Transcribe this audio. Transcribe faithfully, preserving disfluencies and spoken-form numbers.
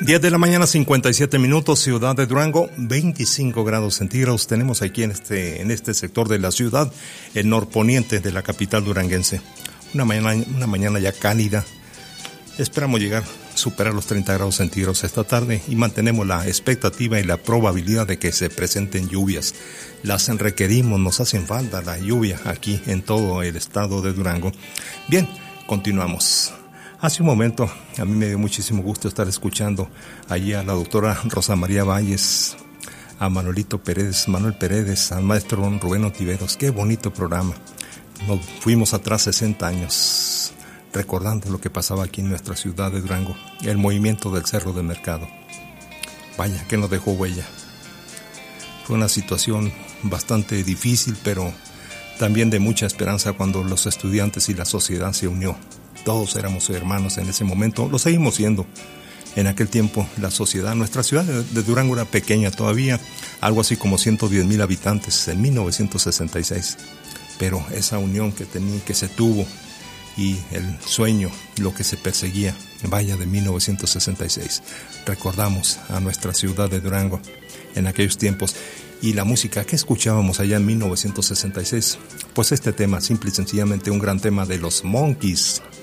diez de la mañana, cincuenta y siete minutos, ciudad de Durango, veinticinco grados centígrados. Tenemos aquí en este, en este sector de la ciudad, el norponiente de la capital duranguense. Una mañana, una mañana ya cálida. Esperamos llegar, superar los treinta grados centígrados esta tarde y mantenemos la expectativa y la probabilidad de que se presenten lluvias. Las requerimos, nos hacen falta la lluvia aquí en todo el estado de Durango. Bien, continuamos. Hace un momento a mí me dio muchísimo gusto estar escuchando allí a la doctora Rosa María Valles, a Manuelito Pérez, Manuel Pérez, al maestro Rubén Ontiveros. Qué bonito programa. Nos fuimos atrás sesenta años, recordando lo que pasaba aquí en nuestra ciudad de Durango, el movimiento del Cerro de Mercado. Vaya, que nos dejó huella. Fue una situación bastante difícil, pero también de mucha esperanza cuando los estudiantes y la sociedad se unió. Todos éramos hermanos en ese momento, lo seguimos siendo. En aquel tiempo la sociedad, nuestra ciudad de Durango era pequeña todavía, algo así como ciento diez mil habitantes en mil novecientos sesenta y seis. Pero esa unión que tenía, que se tuvo, y el sueño, lo que se perseguía, vaya, de mil novecientos sesenta y seis. Recordamos a nuestra ciudad de Durango en aquellos tiempos. Y la música que escuchábamos allá en mil novecientos sesenta y seis, pues este tema, simple y sencillamente un gran tema de los Monkees.